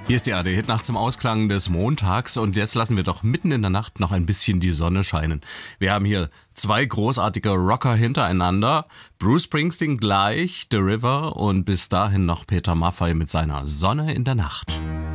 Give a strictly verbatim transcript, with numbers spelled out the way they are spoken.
Hier ist die A R D-Hit nachts zum Ausklang des Montags und jetzt lassen wir doch mitten in der Nacht noch ein bisschen die Sonne scheinen. Wir haben hier zwei großartige Rocker hintereinander, Bruce Springsteen gleich, The River und bis dahin noch Peter Maffay mit seiner Sonne in der Nacht.